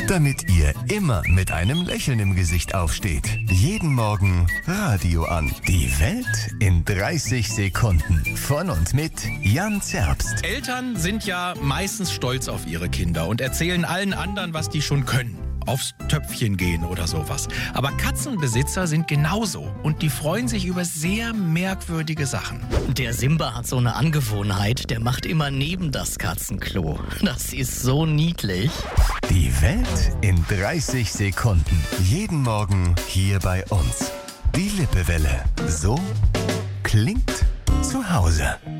Damit ihr immer mit einem Lächeln im Gesicht aufsteht. Jeden Morgen Radio an. Die Welt in 30 Sekunden. Von und mit Jan Zerbst. Eltern sind ja meistens stolz auf ihre Kinder und erzählen allen anderen, was die schon können. Aufs Töpfchen gehen oder sowas. Aber Katzenbesitzer sind genauso und die freuen sich über sehr merkwürdige Sachen. Der Simba hat so eine Angewohnheit, der macht immer neben das Katzenklo. Das ist so niedlich. Die Welt in 30 Sekunden. Jeden Morgen hier bei uns. Die Lippewelle. So klingt zu Hause.